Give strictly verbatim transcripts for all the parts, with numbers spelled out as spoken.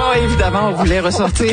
Ah, évidemment, on voulait ressortir.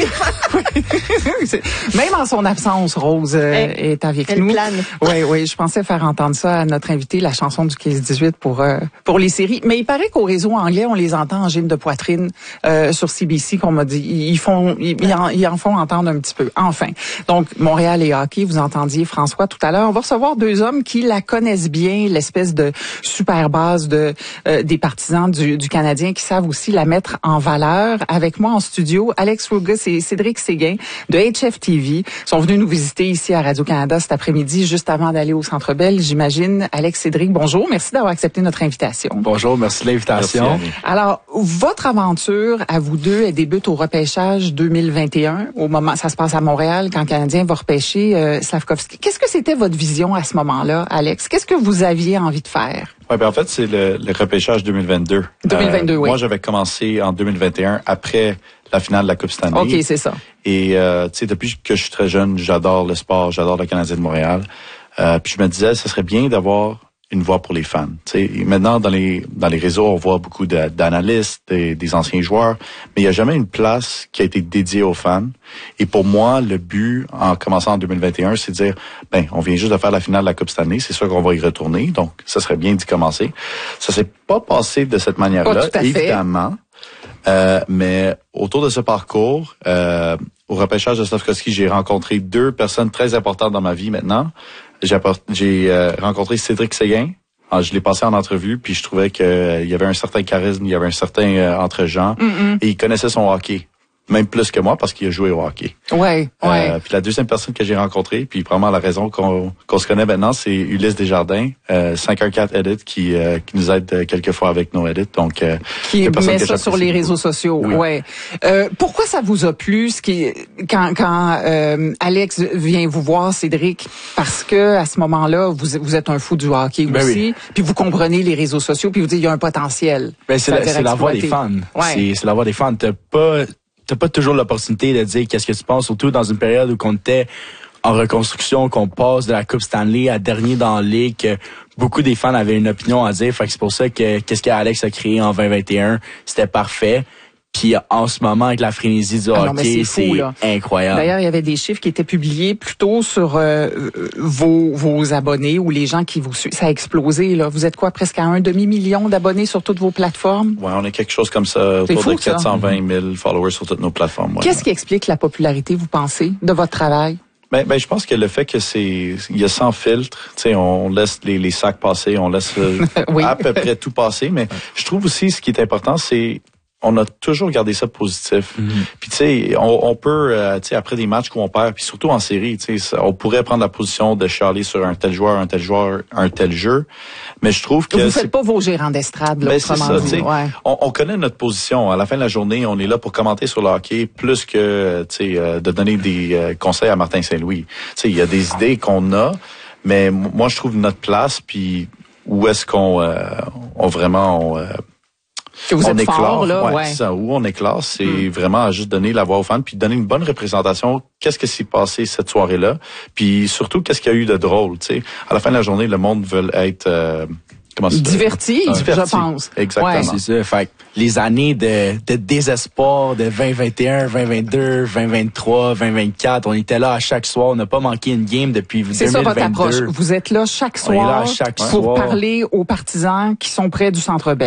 Même en son absence, Rose euh, elle, est avec elle nous. Plane. Oui, oui, je pensais faire entendre ça à notre invité, la chanson du quinze dix-huit pour euh, pour les séries. Mais il paraît qu'au réseau anglais, on les entend en gym de poitrine euh, sur C B C, qu'on m'a dit. Ils font, ils, ils, en, ils en font entendre un petit peu. Enfin, donc Montréal et hockey, vous entendiez François tout à l'heure. On va recevoir deux hommes qui la connaissent bien, l'espèce de super base de euh, des partisans du, du Canadien qui savent aussi la mettre en valeur. Avec moi en studio, Alex Rugas et Cédric Séguin de H F T V sont venus nous visiter ici à Radio-Canada cet après-midi, juste avant d'aller au Centre Bell, j'imagine. Alex, Cédric, bonjour. Merci d'avoir accepté notre invitation. Bonjour, merci de l'invitation. Merci, alors, votre aventure à vous deux, elle débute au repêchage deux mille vingt et un. Au moment, ça se passe à Montréal, quand le Canadien va repêcher euh, Slafkovský. Qu'est-ce que c'était votre vision à ce moment-là, Alex? Qu'est-ce que vous aviez envie de faire? Ouais, ben en fait, c'est le, le repêchage deux mille vingt-deux. deux mille vingt-deux, euh, oui. Moi, j'avais commencé en deux mille vingt et un, après la finale de la Coupe Stanley. OK, c'est ça. Et, euh, tu sais, depuis que je suis très jeune, j'adore le sport, j'adore le Canadien de Montréal. Euh, puis je me disais, ce serait bien d'avoir une voix pour les fans. Tu sais, maintenant, dans les dans les réseaux, on voit beaucoup de, d'analystes, des, des anciens joueurs, mais il n'y a jamais une place qui a été dédiée aux fans. Et pour moi, le but, en commençant en deux mille vingt et un, c'est de dire, ben, on vient juste de faire la finale de la Coupe Stanley, c'est sûr qu'on va y retourner, donc ça serait bien d'y commencer. Ça s'est pas passé de cette manière-là, évidemment. Euh, mais autour de ce parcours, euh, au repêchage de Slafkovský, j'ai rencontré deux personnes très importantes dans ma vie maintenant. J'ai, j'ai euh, rencontré Cédric Séguin. Alors, je l'ai passé en entrevue, puis je trouvais qu'il euh, y avait un certain charisme, il y avait un certain euh, entre-gens, mm-hmm. et il connaissait son hockey. Même plus que moi, parce qu'il a joué au hockey. Ouais, euh, ouais. Puis la deuxième personne que j'ai rencontrée, puis vraiment la raison qu'on, qu'on se connaît maintenant, c'est Ulysse Desjardins, euh, cinq un quatre Edit, qui euh, qui nous aide euh, quelquefois avec nos edits. Donc, euh, qui met ça sur les réseaux sociaux. Oui. Ouais. Euh, pourquoi ça vous a plu, ce qui quand quand euh, Alex vient vous voir, Cédric, parce que à ce moment-là, vous vous êtes un fou du hockey ben aussi, oui. Puis vous comprenez les réseaux sociaux, puis vous dites il y a un potentiel. Ben c'est la, c'est la voix des fans. Ouais. C'est c'est la voix des fans. T'as pas T'as pas toujours l'opportunité de dire qu'est-ce que tu penses, surtout dans une période où on était en reconstruction, qu'on passe de la Coupe Stanley à dernier dans la ligue, que beaucoup des fans avaient une opinion à dire. Fait que c'est pour ça que qu'est-ce qu'Alex a créé en vingt vingt et un, c'était parfait. Puis en ce moment, avec la frénésie du ah hockey, non, c'est, fou, c'est incroyable. D'ailleurs, il y avait des chiffres qui étaient publiés plutôt sur euh, vos vos abonnés ou les gens qui vous suivent. Ça a explosé, là. Vous êtes quoi, presque à un demi-million d'abonnés sur toutes vos plateformes? Ouais, on est quelque chose comme ça, autour fou, de quatre cent vingt mille followers sur toutes nos plateformes. Ouais. Qu'est-ce qui explique la popularité, vous pensez, de votre travail? Ben, ben, je pense que le fait que c'est, il y a sans filtre, tu sais, on laisse les, les sacs passer, on laisse oui. à peu près tout passer, mais je trouve aussi ce qui est important, c'est on a toujours gardé ça positif. Mm-hmm. Puis tu sais, on, on peut, euh, tu sais, après des matchs où on perd, puis surtout en série, tu sais, on pourrait prendre la position de chialer sur un tel joueur, un tel joueur, un tel jeu. Mais je trouve que vous faites pas vos gérants d'estrade, là, ben, c'est ça, dit. Ouais. On, on connaît notre position. À la fin de la journée, on est là pour commenter sur le hockey, plus que, tu sais, euh, de donner des euh, conseils à Martin Saint-Louis. Tu sais, il y a des idées qu'on a, mais moi je trouve notre place, puis où est-ce qu'on, euh, on vraiment, on, euh, que vous on êtes éclore, fort, là, ouais, ouais. C'est ça, où on éclore, c'est mm. vraiment à juste donner la voix aux fans, puis donner une bonne représentation. Qu'est-ce qui s'est passé cette soirée-là, puis surtout qu'est-ce qu'il y a eu de drôle. Tu sais, à la fin de la journée, le monde veut être euh, comment ça, diverti, euh, je pense. Exactement. Ouais, c'est ça. Fait les années de, de désespoir de vingt vingt et un, vingt vingt-deux, vingt vingt-trois, vingt vingt-quatre, on était là à chaque soir, on n'a pas manqué une game depuis deux mille vingt-deux. C'est ça votre approche. Vous êtes là chaque soir on est là chaque pour soir. parler aux partisans qui sont près du Centre Bell.